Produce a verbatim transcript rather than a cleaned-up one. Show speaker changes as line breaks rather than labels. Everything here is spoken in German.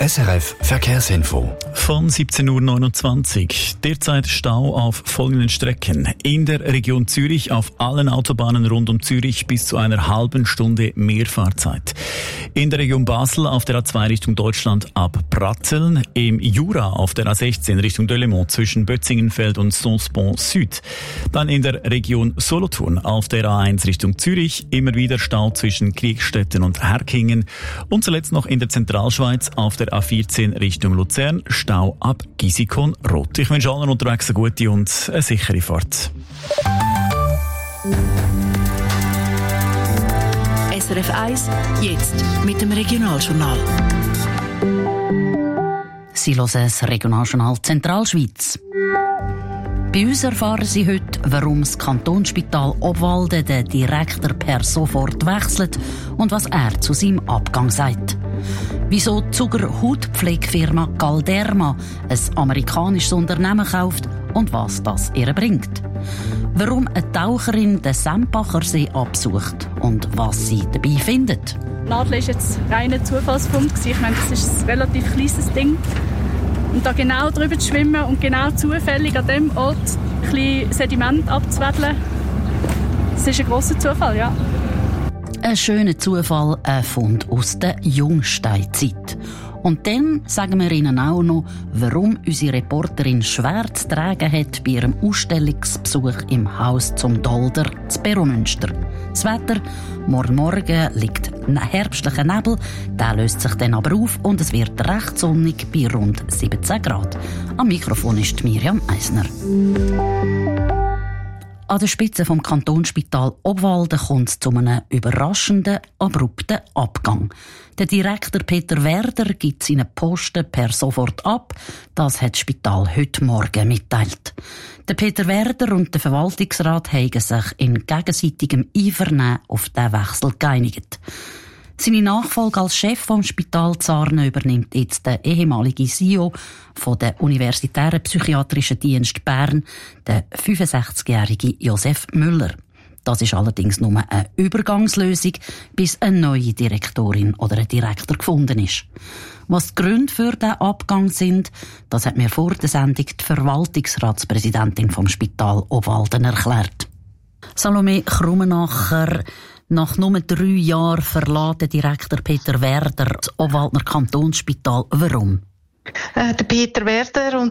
S R F Verkehrsinfo.
Von siebzehn Uhr neunundzwanzig. Derzeit Stau auf folgenden Strecken. In der Region Zürich auf allen Autobahnen rund um Zürich bis zu einer halben Stunde mehr Fahrzeit. In der Region Basel auf der A zwei Richtung Deutschland ab Pratzeln. Im Jura auf der A sechzehn Richtung Delémont zwischen Bötzingenfeld und Sonsbon Süd. Dann in der Region Solothurn auf der A eins Richtung Zürich. Immer wieder Stau zwischen Kriegstetten und Herkingen. Und zuletzt noch in der Zentralschweiz auf der A vierzehn Richtung Luzern. Stau ab Gisikon Rot. Ich wünsche allen unterwegs eine gute und eine sichere Fahrt.
S R F eins, jetzt mit dem Regionaljournal. Sie hören das Regionaljournal Zentralschweiz. Bei uns erfahren Sie heute, warum das Kantonsspital Obwalden den Direktor per sofort wechselt und was er zu seinem Abgang sagt. Wieso die Zuger Hautpflegefirma Galderma ein amerikanisches Unternehmen kauft und was das ihr bringt. Warum eine Taucherin den Sempacher See absucht und was sie dabei findet.
Nadel war jetzt reiner Zufallsfund. Ich meine, das ist ein relativ kleines Ding. Und da genau drüber zu schwimmen und genau zufällig an dem Ort ein bisschen Sediment abzuwedeln, das ist ein grosser Zufall, ja.
Ein schöner Zufall, ein Fund aus der Jungsteinzeit. Und dann sagen wir Ihnen auch noch, warum unsere Reporterin schwer zu tragen hat bei ihrem Ausstellungsbesuch im Haus zum Dolder zu Beromünster. Das Wetter, morgen Morgen liegt ein herbstlicher Nebel, der löst sich dann aber auf und es wird recht sonnig bei rund siebzehn Grad. Am Mikrofon ist Miriam Eisner. An der Spitze vom Kantonsspital Obwalden kommt es zu einem überraschenden, abrupten Abgang. Der Direktor Peter Werder gibt seinen Posten per sofort ab. Das hat das Spital heute Morgen mitteilt. Der Peter Werder und der Verwaltungsrat haben sich in gegenseitigem Einvernehmen auf diesen Wechsel geeinigt. Seine Nachfolge als Chef vom Spital Zarne übernimmt jetzt der ehemalige C E O von der Universitären Psychiatrischen Dienst Bern, der fünfundsechzigjährige Josef Müller. Das ist allerdings nur eine Übergangslösung, bis eine neue Direktorin oder ein Direktor gefunden ist. Was die Gründe für diesen Abgang sind, das hat mir vor der Sendung die Verwaltungsratspräsidentin vom Spital Obwalden erklärt. Salome Krummenacher, nach nur drei Jahren verlässt der Direktor Peter Werder das Obwaldner Kantonsspital. Warum?
Äh, der Peter Werder und